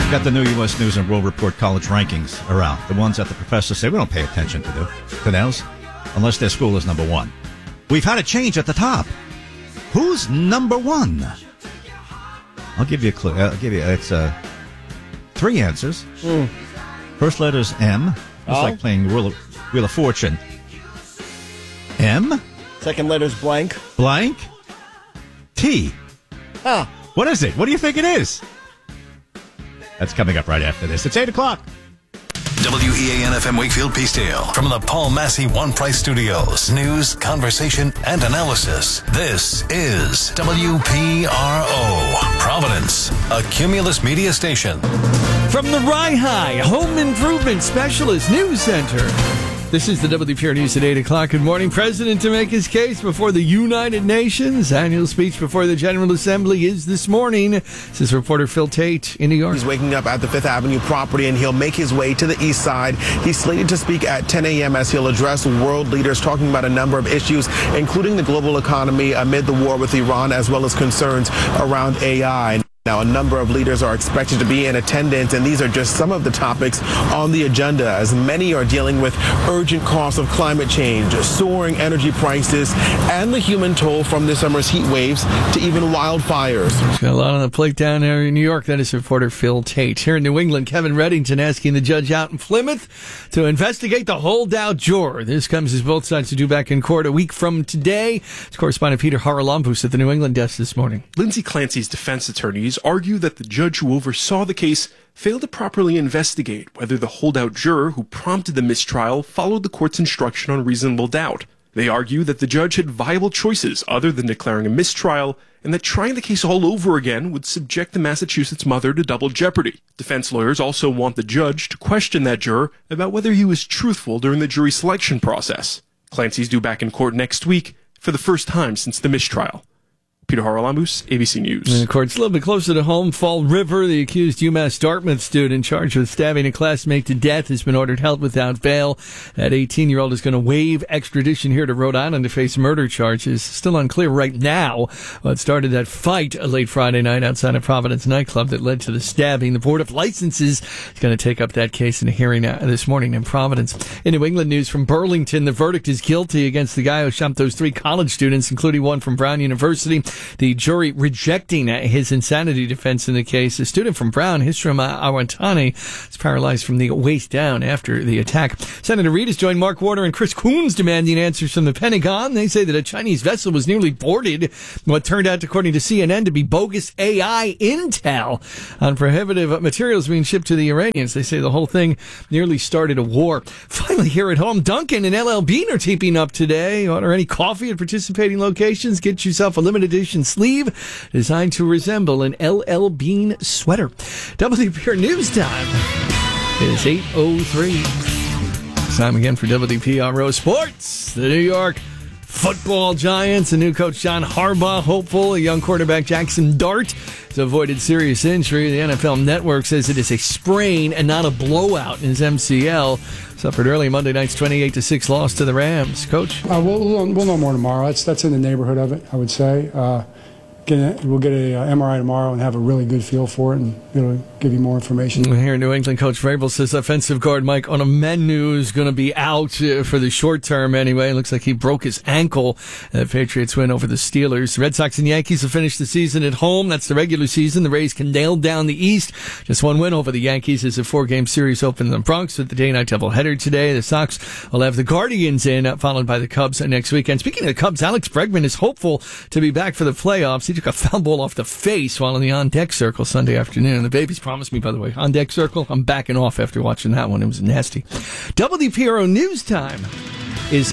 Got the new U.S. News and World Report college rankings are out. The ones that the professors say we don't pay attention to those, unless their school is number one. We've had a change at the top. Who's number one? I'll give you a clue. It's three answers. First letter's M. It's like playing Wheel of Fortune. M. Second letter's blank. Blank. T. What is it? What do you think it is? That's coming up right after this. It's 8 o'clock. WEAN-FM Wakefield Peacedale. From the Paul Massey One Price Studios. News, conversation, and analysis. This is WPRO. Providence, a Cumulus media station. From the Rye Home Improvement Specialist News Center. This is the WPR News at 8 o'clock. Good morning. President to make his case before the United Nations. Annual speech before the General Assembly is this morning. This is reporter Phil Tate in New York. He's waking up at the Fifth Avenue property, and he'll make his way to the east side. He's slated to speak at 10 a.m. as he'll address world leaders, talking about a number of issues, including the global economy amid the war with Iran, as well as concerns around AI. Now, a number of leaders are expected to be in attendance, and these are just some of the topics on the agenda, as many are dealing with urgent costs of climate change, soaring energy prices, and the human toll from this summer's heat waves to even wildfires. Got a lot on the plate down there in New York. That is reporter Phil Tate. Here in New England, Kevin Reddington asking the judge out in Plymouth to investigate the holdout juror. This comes as both sides are due back in court a week from today. It's correspondent Peter Haralambous at the New England desk this morning. Lindsay Clancy's defense attorneys argue that the judge who oversaw the case failed to properly investigate whether the holdout juror who prompted the mistrial followed the court's instruction on reasonable doubt. They argue that the judge had viable choices other than declaring a mistrial, and that trying the case all over again would subject the Massachusetts mother to double jeopardy. Defense lawyers also want the judge to question that juror about whether he was truthful during the jury selection process. Clancy's due back in court next week for the first time since the mistrial. Peter Haralambous, ABC News. And of course, a little bit closer to home, Fall River, the accused UMass Dartmouth student charged with stabbing a classmate to death, has been ordered held without bail. That 18-year-old is going to waive extradition here to Rhode Island to face murder charges. Still unclear right now what started that fight late Friday night outside a Providence nightclub that led to the stabbing. The Board of Licenses is going to take up that case in a hearing this morning in Providence. In New England news from Burlington, the verdict is guilty against the guy who shot those three college students, including one from Brown University. The jury rejecting his insanity defense in the case. A student from Brown, Hishram Awantani, is paralyzed from the waist down after the attack. Senator Reid has joined Mark Warner and Chris Coons demanding answers from the Pentagon. They say that a Chinese vessel was nearly boarded what turned out, according to CNN, to be bogus AI intel on prohibitive materials being shipped to the Iranians. They say the whole thing nearly started a war. Finally, here at home, Dunkin' and LL Bean are teaming up today. Order any coffee at participating locations. Get yourself a limited edition sleeve designed to resemble an LL Bean sweater. WPR News Time is 8:03. It's time again for WPRO Sports. The New York Football Giants, a new coach John Harbaugh hopeful. A young quarterback Jackson Dart has avoided serious injury. The NFL Network says it is a sprain and not a blowout in his MCL. Suffered early Monday night's 28-6 loss to the Rams. Coach? We'll know more tomorrow. That's in the neighborhood of it, I would say. We'll get a MRI tomorrow and have a really good feel for it, and it'll give you more information. Here in New England, Coach Vrabel says offensive guard Mike Onamenu is going to be out for the short term anyway. It looks like he broke his ankle. The Patriots win over the Steelers. The Red Sox and Yankees have finished the season at home. That's the regular season. The Rays can nail down the East. Just one win over the Yankees as a 4-game series open in the Bronx with the day-night doubleheader today. The Sox will have the Guardians in, followed by the Cubs next weekend. Speaking of the Cubs, Alex Bregman is hopeful to be back for the playoffs. He took a foul ball off the face while in the on-deck circle Sunday afternoon. The babies promised me, by the way, on-deck circle, I'm backing off after watching that one. It was nasty. WPRO News Time is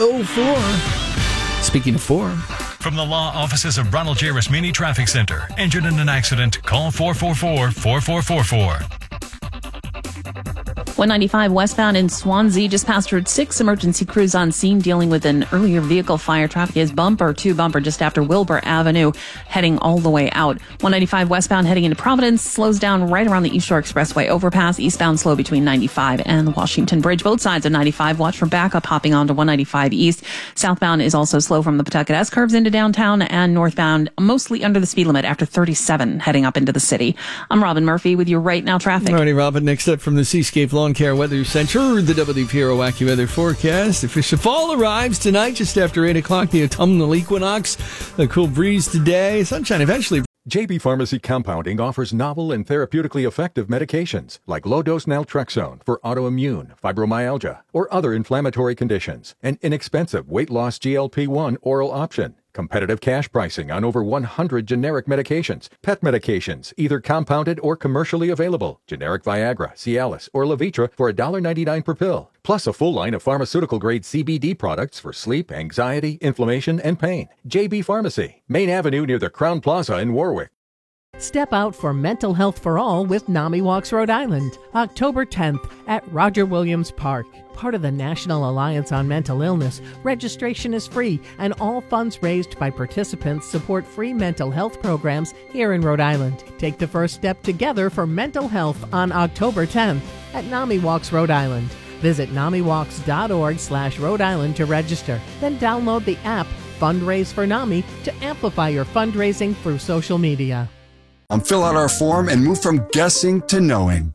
8:04. Speaking of four. From the law offices of Ronald J. Rasmini Traffic Center. Injured in an accident, call 444-4444. 195 westbound in Swansea, just past Route 6. Emergency crews on scene dealing with an earlier vehicle fire. Traffic is bumper to bumper just after Wilbur Avenue, heading all the way out. 195 westbound heading into Providence slows down right around the East Shore Expressway overpass. Eastbound slow between 95 and the Washington Bridge. Both sides of 95. Watch for backup hopping onto 195 East. Southbound is also slow from the Pawtucket S curves into downtown, and northbound mostly under the speed limit after 37 heading up into the city. I'm Robin Murphy with your Right Now traffic. Alrighty, Robin. Next up from the Seascape Lawn Care Weather Center, the WPRO AccuWeather forecast. Official fall arrives tonight just after 8 o'clock, the autumnal equinox. A cool breeze today. Sunshine eventually. JB Pharmacy Compounding offers novel and therapeutically effective medications like low-dose naltrexone for autoimmune, fibromyalgia, or other inflammatory conditions. An inexpensive weight-loss GLP-1 oral option. Competitive cash pricing on over 100 generic medications. Pet medications, either compounded or commercially available. Generic Viagra, Cialis, or Levitra for $1.99 per pill. Plus a full line of pharmaceutical-grade CBD products for sleep, anxiety, inflammation, and pain. JB Pharmacy, Main Avenue near the Crowne Plaza in Warwick. Step out for mental health for all with NAMI Walks Rhode Island, October 10th at Roger Williams Park. Part of the National Alliance on Mental Illness, registration is free and all funds raised by participants support free mental health programs here in Rhode Island. Take the first step together for mental health on October 10th at NAMI Walks Rhode Island. Visit NAMIWalks.org/Rhode Island to register. Then download the app Fundraise for NAMI to amplify your fundraising through social media. Fill out our form and move from guessing to knowing.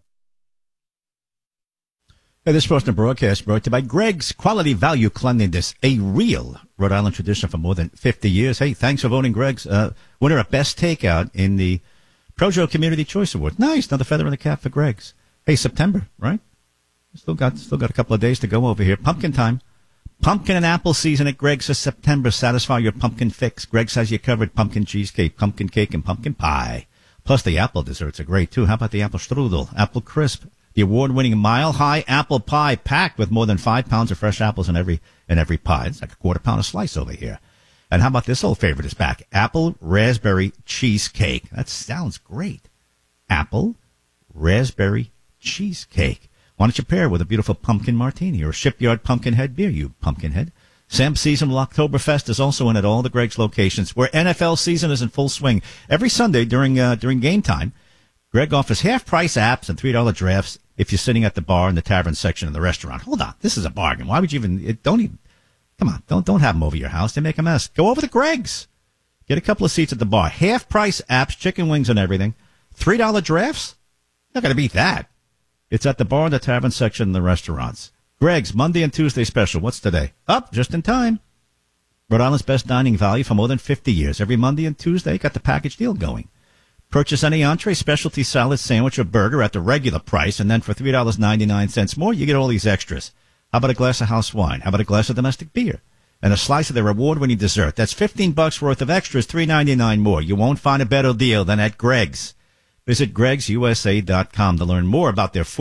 Hey, this portion of broadcast brought to you by Greg's Quality Value Cleanliness, a real Rhode Island tradition for more than 50 years. Hey, thanks for voting Greg's winner of Best Takeout in the Projo Community Choice Award. Nice, another feather in the cap for Greg's. Hey, September, right? Still got a couple of days to go over here. Pumpkin time. Pumpkin and apple season at Greg's for September. Satisfy your pumpkin fix. Greg's has you covered. Pumpkin cheesecake, pumpkin cake, and pumpkin pie. Plus, the apple desserts are great, too. How about the apple strudel, apple crisp, the award-winning mile-high apple pie packed with more than 5 pounds of fresh apples in every pie. It's like a quarter pound a slice over here. And how about this old favorite is back? Apple raspberry cheesecake. That sounds great. Apple raspberry cheesecake. Why don't you pair it with a beautiful pumpkin martini or Shipyard Pumpkinhead beer, you pumpkinhead? Sam's Seasonal Oktoberfest is also in at all the Greg's locations, where NFL season is in full swing. Every Sunday during game time, Greg offers half-price apps and $3 drafts if you're sitting at the bar in the tavern section of the restaurant. Hold on, this is a bargain. Why would you even? Come on, don't have them over your house. They make a mess. Go over to Greg's. Get a couple of seats at the bar. Half-price apps, chicken wings and everything. $3 drafts? Not going to beat that. It's at the bar in the tavern section of the restaurants. Greg's, Monday and Tuesday special. What's today? Up, just in time. Rhode Island's best dining value for more than 50 years. Every Monday and Tuesday, got the package deal going. Purchase any entree, specialty salad, sandwich, or burger at the regular price, and then for $3.99 more, you get all these extras. How about a glass of house wine? How about a glass of domestic beer? And a slice of their award-winning dessert. That's $15 worth of extras, $3.99 more. You won't find a better deal than at Greg's. Visit Greg'sUSA.com to learn more about their